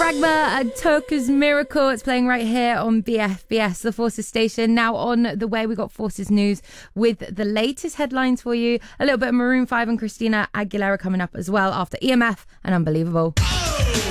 Fragma and Toka's Miracle. It's playing right here on BFBS, the Forces station. Now on the way, we got Forces News with the latest headlines for you. A little bit of Maroon 5 and Christina Aguilera coming up as well after EMF and Unbelievable.